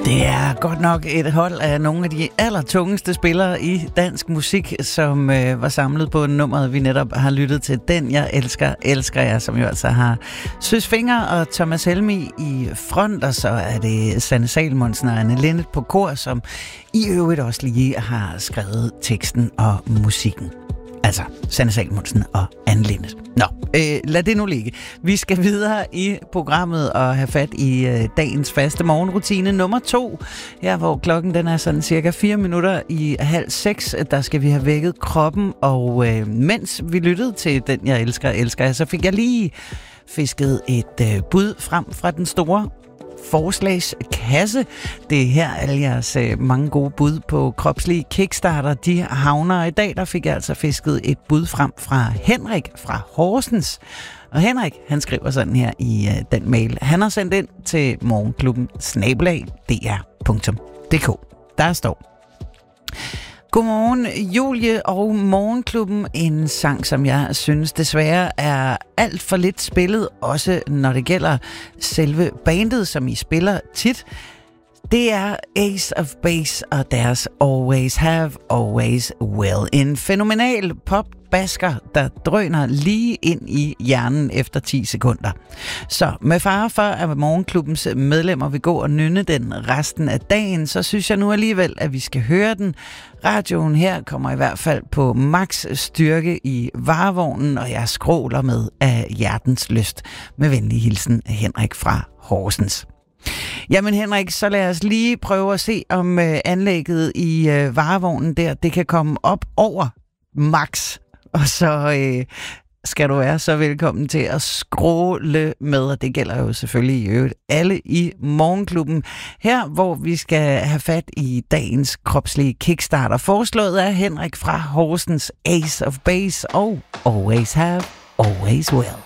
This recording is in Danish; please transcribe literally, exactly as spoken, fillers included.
Det er godt nok et hold af nogle af de allertungeste spillere i dansk musik, som øh, var samlet på nummeret, vi netop har lyttet til. Den jeg elsker, elsker jeg, som jo altså har Søs Fenger og Thomas Helmig i front, og så er det Sanne Salomonsen og Anne Linnet på kor, som i øvrigt også lige har skrevet teksten og musikken. Altså, Sanne Salomonsen og Anne Linnet. Nå, øh, lad det nu ligge. Vi skal videre i programmet og have fat i øh, dagens faste morgenrutine nummer to. Her hvor klokken den er sådan cirka fire minutter i halv seks, der skal vi have vækket kroppen. Og øh, mens vi lyttede til Den jeg elsker, elsker jeg, så fik jeg lige fisket et øh, bud frem fra den store forslagskasse. Det er her alle jeres øh, mange gode bud på kropslige kickstarter, de havner. I dag der fik jeg altså fisket et bud frem fra Henrik fra Horsens. Og Henrik, han skriver sådan her i øh, den mail. Han har sendt ind til morgenklubben snabel-a d r punktum d k. Der står: Godmorgen, Julie og Morgenklubben. En sang, som jeg synes desværre er alt for lidt spillet, også når det gælder selve bandet, som I spiller tit. Det er Ace of Base og deres Always Have, Always Will. En fænomenal popbasker, der drøner lige ind i hjernen efter ti sekunder. Så med fare for, at Morgenklubbens medlemmer vil gå og nynne den resten af dagen, så synes jeg nu alligevel, at vi skal høre den. Radioen her kommer i hvert fald på max styrke i varevognen, og jeg skråler med af hjertens lyst. Med venlig hilsen, Henrik fra Horsens. Jamen Henrik, så lad os lige prøve at se, om øh, anlægget i øh, varevognen der, det kan komme op over max. Og så øh, skal du være så velkommen til at scrolle med, og det gælder jo selvfølgelig i øvrigt alle i Morgenklubben. Her, hvor vi skal have fat i dagens kropslige kickstarter, foreslået af Henrik fra Horsens, Ace of Base og Always Have, Always Will.